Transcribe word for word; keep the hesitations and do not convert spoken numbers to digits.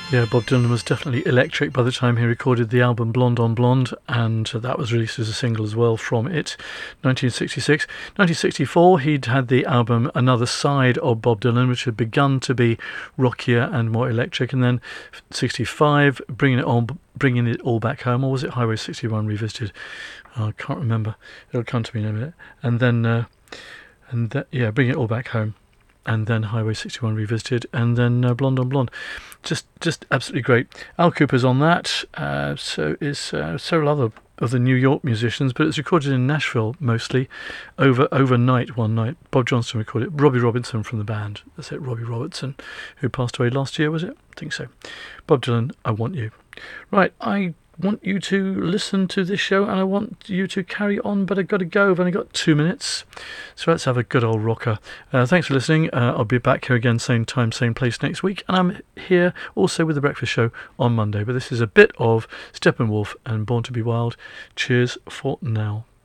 Yeah, Bob Dylan was definitely electric by the time he recorded the album Blonde on Blonde, and that was released as a single as well from it. nineteen sixty-six. nineteen sixty-four, he'd had the album Another Side of Bob Dylan, which had begun to be rockier and more electric, and then sixty-five, Bringing It On, Bringing It All Back Home, or was it Highway sixty-one Revisited? Oh, I can't remember. It'll come to me in a minute. And then, uh, and th- yeah, Bringing It All Back Home. And then Highway sixty-one Revisited, and then uh, Blonde on Blonde. Just just absolutely great. Al Cooper's on that, uh, so is uh, several other of the New York musicians, but it's recorded in Nashville mostly, over overnight one night. Bob Johnston recorded it. Robbie Robertson from the band, that's it, Robbie Robertson, who passed away last year, was it? I think so. Bob Dylan, I Want You. Right, I want you to listen to this show, and I want you to carry on, but I've got to go. I've only got two minutes, so let's have a good old rocker. Uh, thanks for listening. uh, I'll be back here again, same time, same place next week, and I'm here also with the breakfast show on Monday, but this is a bit of Steppenwolf and Born to Be Wild. Cheers for now.